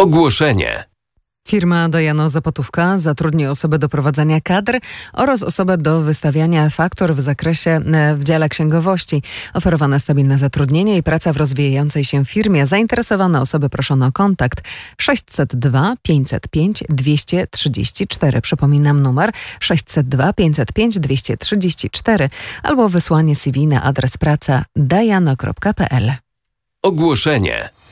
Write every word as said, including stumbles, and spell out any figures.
Ogłoszenie. Firma Dajano Zapotówka zatrudni osobę do prowadzenia kadr oraz osobę do wystawiania faktur w zakresie w dziale księgowości. Oferowane stabilne zatrudnienie i praca w rozwijającej się firmie. Zainteresowane osoby proszono o kontakt sześćset dwa pięćset pięć dwieście trzydzieści cztery. Przypominam numer sześćset dwa pięćset pięć dwieście trzydzieści cztery albo wysłanie C V na adres praca dajano kropka p l. Ogłoszenie.